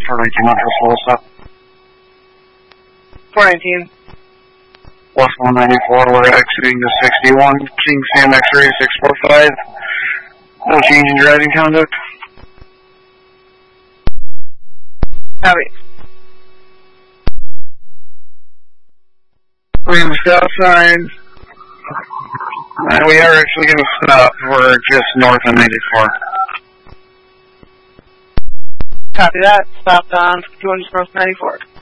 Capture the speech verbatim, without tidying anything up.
four nineteen, address full stop. four nineteen. West one ninety-four, we're exiting the sixty-one, King Sam X-ray six four five. No change in driving conduct. Copy. We're in the stop sign. Uh, we are actually going to stop. We're just north of ninety-four. Copy that. Stopped on two hundred North ninety-four.